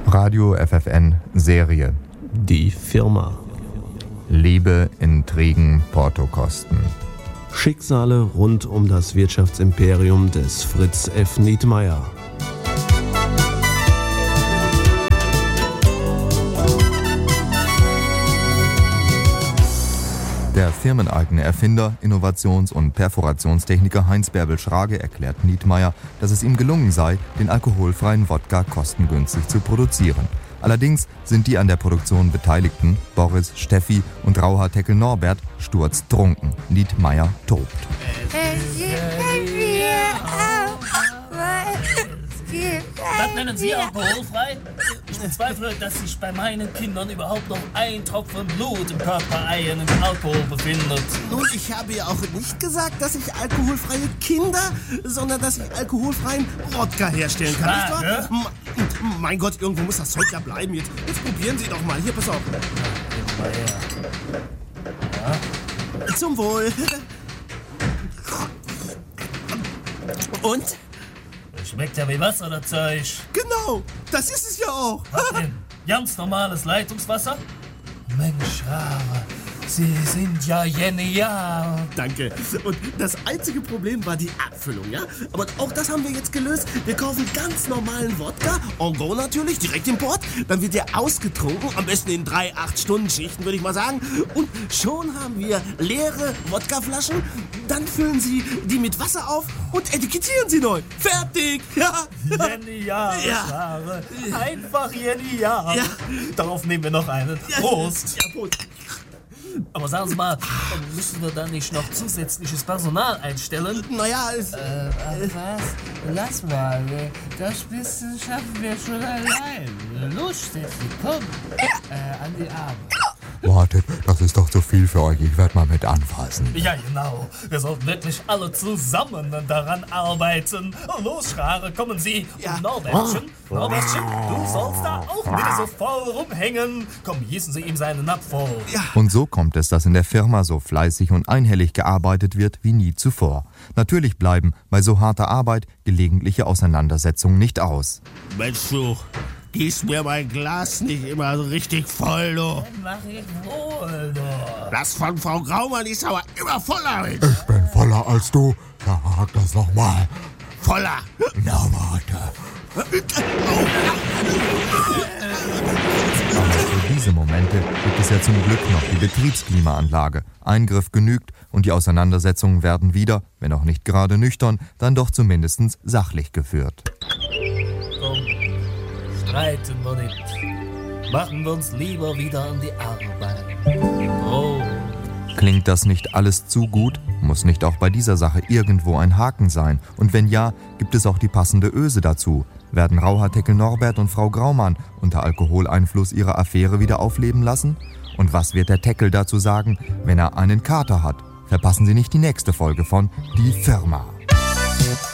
Radio FFN Serie. Die Firma. Liebe, Intrigen, Portokosten. Schicksale rund um das Wirtschaftsimperium des Fritz F. Nietmeyer. Der firmeneigene Erfinder, Innovations- und Perforationstechniker Heinz Bärbel Schrage erklärt Nietmeyer, dass es ihm gelungen sei, den alkoholfreien Wodka kostengünstig zu produzieren. Allerdings sind die an der Produktion Beteiligten, Boris, Steffi und Rauhaar-Teckel Norbert, sturztrunken. Nietmeyer tobt. Was nennen Sie alkoholfrei? Ich bezweifle, dass sich bei meinen Kindern überhaupt noch ein Tropfen Blut im Körper eilen und Alkohol befindet. Nun, ich habe ja auch nicht gesagt, dass ich alkoholfreie Kinder, sondern dass ich alkoholfreien Wodka herstellen kann. Nicht wahr? Mein Gott, irgendwo muss das Zeug ja bleiben. Jetzt probieren Sie doch mal. Hier, pass auf. Mal her. Ja. Zum Wohl. Und? Schmeckt ja wie Wasser, das Zeug. Genau, das ist es ja auch. Was denn? Ganz normales Leitungswasser? Mensch, Rare, Sie sind ja genial. Danke. Und das einzige Problem war die Abfüllung, ja? Aber auch das haben wir jetzt gelöst. Wir kaufen ganz normalen Wodka, en go natürlich, direkt Import. Dann wird der ausgetrunken, am besten in 3 8-Stunden-Schichten, würde ich mal sagen. Und schon haben wir leere Wodkaflaschen. Dann füllen Sie die mit Wasser auf und etikettieren sie neu. Fertig! Ja. Genial, Ja. Rare. Einfach genial. Ja. Darauf nehmen wir noch einen. Prost. Ja, Prost. Aber sagen Sie mal, müssen wir da nicht noch zusätzliches Personal einstellen? Naja, Was? Lass mal, das bisschen schaffen wir schon allein. Los, Steffi, komm, an die Arme. Wartet, das ist doch zu viel für euch. Ich werde mal mit anfassen. Ja, genau. Wir sollten wirklich alle zusammen daran arbeiten. Los, Schrare, kommen Sie. Ja. Und Norbertchen, du sollst da auch wieder so voll rumhängen. Komm, gießen Sie ihm seinen Napf voll. ja. Und so kommt es, dass in der Firma so fleißig und einhellig gearbeitet wird wie nie zuvor. Natürlich bleiben bei so harter Arbeit gelegentliche Auseinandersetzungen nicht aus. Mensch, du, gieß mir mein Glas nicht immer so richtig voll, du. Mach ich wohl, doch. Das von Frau Graumann ist aber immer voller, Mensch. Ich bin voller als du. Sag das nochmal. Voller. Na, warte. Aber für diese Momente gibt es ja zum Glück noch die Betriebsklimaanlage. Eingriff genügt und die Auseinandersetzungen werden wieder, wenn auch nicht gerade nüchtern, dann doch zumindest sachlich geführt. Komm, streiten wir nicht. Machen wir uns lieber wieder an die Arbeit. Oh. Klingt das nicht alles zu gut? Muss nicht auch bei dieser Sache irgendwo ein Haken sein? Und wenn ja, gibt es auch die passende Öse dazu? Werden Rauhaar-Teckel Norbert und Frau Graumann unter Alkoholeinfluss ihre Affäre wieder aufleben lassen? Und was wird der Teckel dazu sagen, wenn er einen Kater hat? Verpassen Sie nicht die nächste Folge von Die Firma.